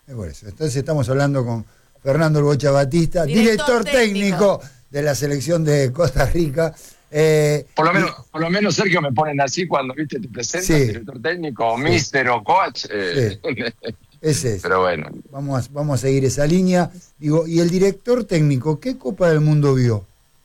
Es por eso. Entonces estamos hablando con Fernando El Bocha Batista, director técnico de la selección de Costa Rica. Por lo menos, Sergio, me ponen así cuando te presentas, sí, director técnico, sí, mister o coach. Sí. Ese. Pero bueno. Vamos a seguir esa línea. Digo, y el director técnico, ¿qué Copa del Mundo vio?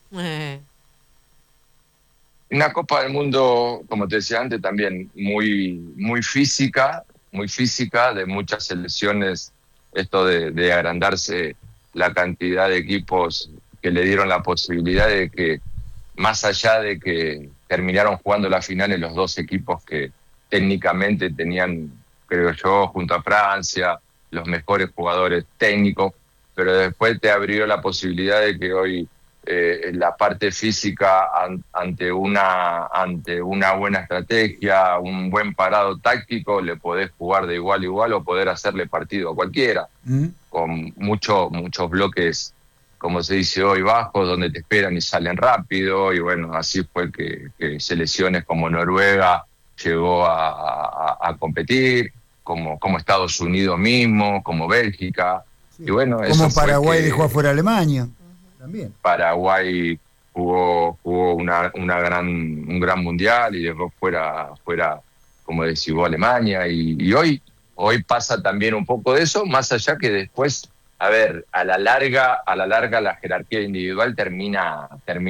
Una Copa del Mundo, como te decía antes, también muy física, de muchas selecciones, esto de agrandarse la cantidad de equipos que le dieron la posibilidad de que, más allá de que terminaron jugando la final en los dos equipos que técnicamente tenían, creo yo, junto a Francia, los mejores jugadores técnicos, pero después te abrió la posibilidad de que hoy la parte física ante una buena estrategia, un buen parado táctico, le podés jugar de igual a igual o poder hacerle partido a cualquiera, con muchos bloques, como se dice hoy, bajos, donde te esperan y salen rápido, y bueno, así fue que selecciones como Noruega llegó a competir, como Estados Unidos mismo, como Bélgica, sí. Y bueno, como eso Paraguay dejó afuera a Alemania. También. Paraguay jugó un gran mundial y dejó fuera, como decís vos, Alemania, y hoy pasa también un poco de eso, más allá que después, a ver, a la larga la jerarquía individual termina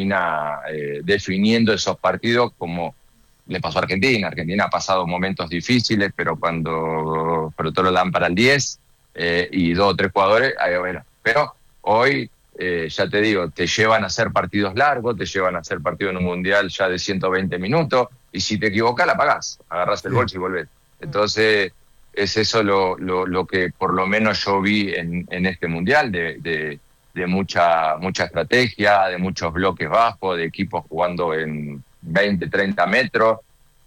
definiendo esos partidos, como le pasó a Argentina. Argentina ha pasado momentos difíciles, pero todo lo dan para el 10 y 2 o 3 jugadores, bueno, pero hoy ya te digo, te llevan a hacer partidos largos, te llevan a hacer partidos en un mundial ya de 120 minutos, y si te equivocas la pagás, agarrás el bolso y volvés. Entonces, es eso lo que por lo menos yo vi en este mundial, de mucha estrategia, de muchos bloques bajos, de equipos jugando en 20, 30 metros,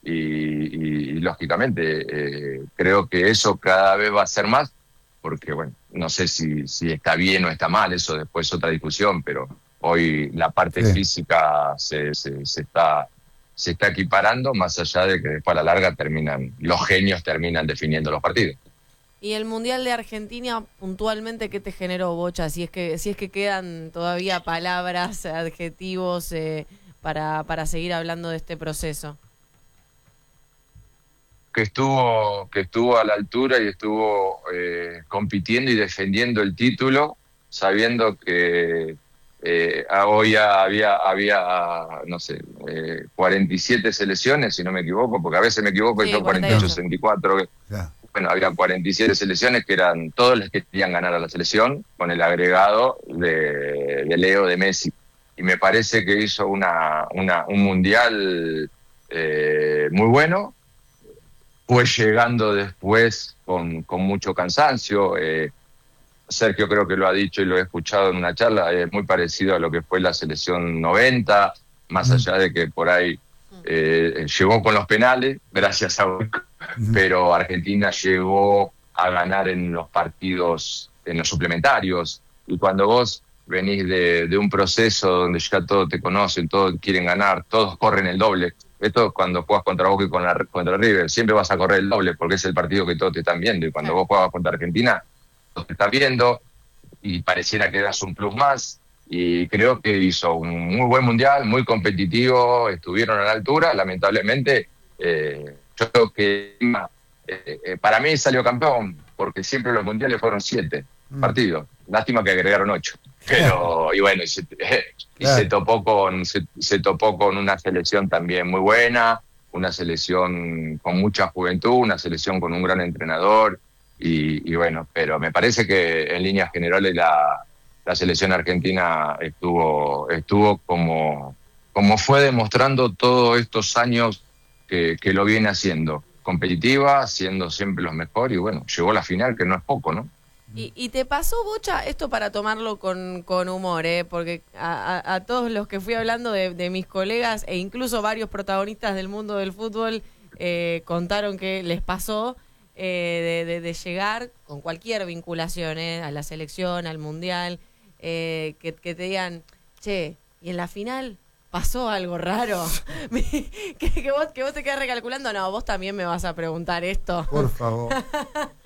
y lógicamente creo que eso cada vez va a ser más, porque bueno, no sé si está bien o está mal, eso después es otra discusión, pero hoy la parte física se está equiparando, más allá de que después a la larga los genios terminan definiendo los partidos. Y el Mundial de Argentina, puntualmente, ¿qué te generó, Bocha? Si es que quedan todavía palabras, adjetivos para seguir hablando de este proceso. Que estuvo a la altura y estuvo compitiendo y defendiendo el título, sabiendo que hoy había no sé, 47 selecciones, si no me equivoco, porque a veces me equivoco, y son 48, 64. Bueno, había 47 selecciones que eran todos los que querían ganar a la selección, con el agregado de Leo, de Messi. Y me parece que hizo un mundial muy bueno. Fue llegando después con mucho cansancio. Sergio creo que lo ha dicho y lo he escuchado en una charla, es muy parecido a lo que fue la selección 90, más allá de que por ahí llegó con los penales, gracias a Boca, pero Argentina llegó a ganar en los partidos, en los suplementarios, y cuando vos venís de un proceso donde ya todos te conocen, todos quieren ganar, todos corren el doble. Esto cuando juegas contra Boca y contra River, siempre vas a correr el doble porque es el partido que todos te están viendo, y cuando vos juegas contra Argentina, todos te están viendo y pareciera que das un plus más, y creo que hizo un muy buen mundial, muy competitivo, estuvieron a la altura. Lamentablemente, yo creo que para mí salió campeón, porque siempre los mundiales fueron 7 partidos, lástima que agregaron 8. Pero, y bueno, se topó con una selección también muy buena, una selección con mucha juventud, una selección con un gran entrenador, y bueno, pero me parece que en líneas generales la selección argentina estuvo como fue demostrando todos estos años que lo viene haciendo, competitiva, siendo siempre los mejores, y bueno, llegó a la final, que no es poco, ¿no? ¿Y te pasó, Bocha, esto para tomarlo con humor, porque a todos los que fui hablando de mis colegas, e incluso varios protagonistas del mundo del fútbol, contaron que les pasó de llegar con cualquier vinculación a la selección, al mundial, que te digan, che, ¿y en la final pasó algo raro? que vos te quedas recalculando, no, vos también me vas a preguntar esto. Por favor.